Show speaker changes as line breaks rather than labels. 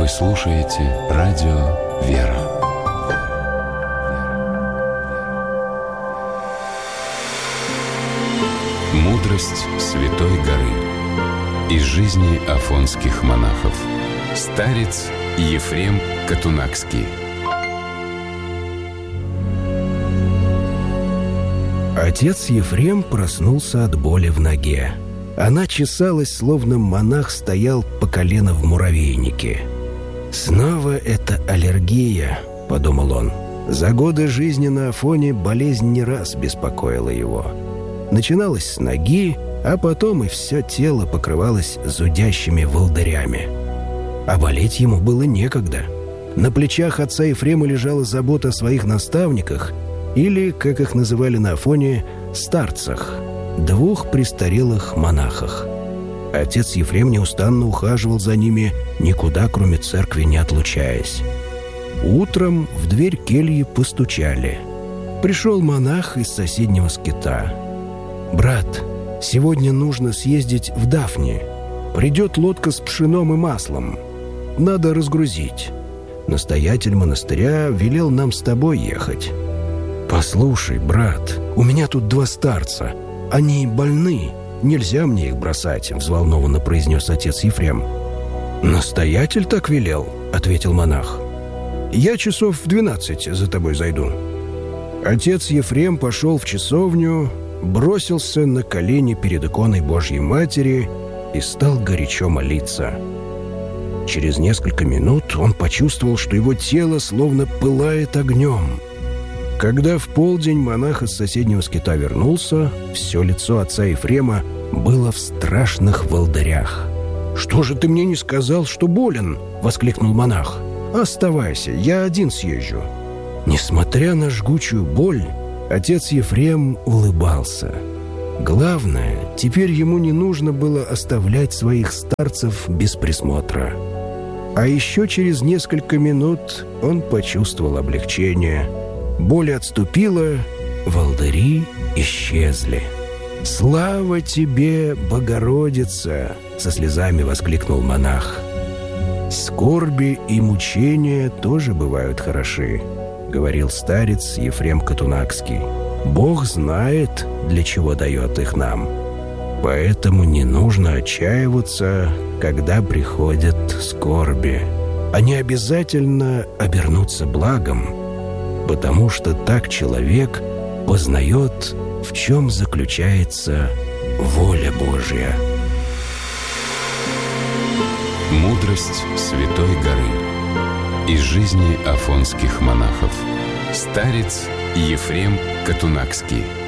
Вы слушаете радио «Вера». Мудрость Святой горы. Из жизни афонских монахов. Старец Ефрем Катунакский.
Отец Ефрем проснулся от боли в ноге. Она чесалась, словно монах стоял по колено в муравейнике. «Снова это аллергия», — подумал он. За годы жизни на Афоне болезнь не раз беспокоила его. Начиналась с ноги, а потом и все тело покрывалось зудящими волдырями. А болеть ему было некогда. На плечах отца Ефрема лежала забота о своих наставниках, или, как их называли на Афоне, старцах, двух престарелых монахах. Отец Ефрем неустанно ухаживал за ними, никуда, кроме церкви, не отлучаясь. Утром в дверь кельи постучали. Пришел монах из соседнего скита. «Брат, сегодня нужно съездить в Дафни. Придет лодка с пшеном и маслом. Надо разгрузить. Настоятель монастыря велел нам с тобой ехать». «Послушай, брат, у меня тут два старца. Они больны. Нельзя мне их бросать», — взволнованно произнес отец Ефрем. «Настоятель так велел», — ответил монах. «Я часов в 12 за тобой зайду». Отец Ефрем пошел в часовню, бросился на колени перед иконой Божьей Матери и стал горячо молиться. Через несколько минут он почувствовал, что его тело словно пылает огнем. Когда в полдень монах из соседнего скита вернулся, все лицо отца Ефрема было в страшных волдырях. «Что же ты мне не сказал, что болен?» — воскликнул монах. «Оставайся, я один съезжу». Несмотря на жгучую боль, отец Ефрем улыбался. Главное, теперь ему не нужно было оставлять своих старцев без присмотра. А еще через несколько минут он почувствовал облегчение. Боль отступила, волдыри исчезли. «Слава тебе, Богородица!» — со слезами воскликнул монах. «Скорби и мучения тоже бывают хороши», — говорил старец Ефрем Катунакский. «Бог знает, для чего дает их нам. Поэтому не нужно отчаиваться, когда приходят скорби. Они обязательно обернутся благом, потому что так человек познает, в чем заключается воля Божья».
Мудрость Святой горы. Из жизни афонских монахов. Старец Ефрем Катунакский.